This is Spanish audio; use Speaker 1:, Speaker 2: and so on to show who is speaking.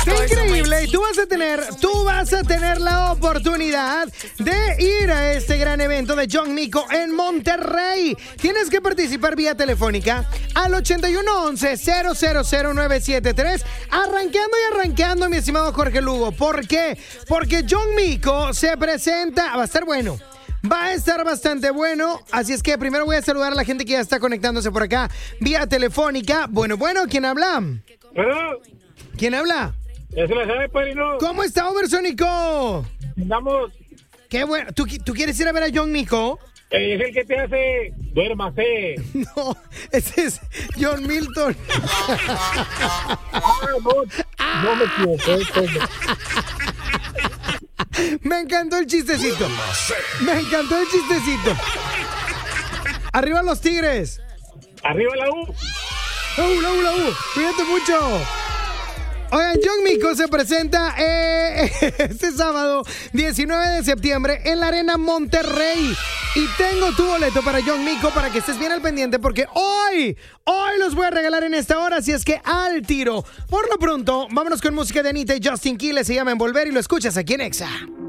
Speaker 1: ¡Qué increíble! Tú vas a tener la oportunidad de ir a este gran evento de John Mico en Monterrey. Tienes que participar vía telefónica al 8111-000973. Arranqueando, mi estimado Jorge Lugo. ¿Por qué? Porque John Mico se presenta. Va a estar bueno. Va a estar bastante bueno, así es que primero voy a saludar a la gente que ya está conectándose por acá vía telefónica. Bueno, ¿quién habla? ¿Quién habla?
Speaker 2: Ya se la sabe, padrino.
Speaker 1: ¿Cómo está, Oversónico?
Speaker 2: Andamos.
Speaker 1: Qué bueno. ¿Tú quieres ir a ver a John Mico?
Speaker 2: Es el que te hace duérmase.
Speaker 1: No, ese es John Milton.
Speaker 2: No me equivoqué.
Speaker 1: Me encantó el chistecito. Arriba los Tigres.
Speaker 2: Arriba la U.
Speaker 1: La U. Cuídate mucho. Oigan, John Mico se presenta este sábado 19 de septiembre en la Arena Monterrey. Y tengo tu boleto para John Mico para que estés bien al pendiente porque hoy los voy a regalar en esta hora, así es que al tiro. Por lo pronto, vámonos con música de Anita y Justin Quiles, se llama Envolver y lo escuchas aquí en Exa.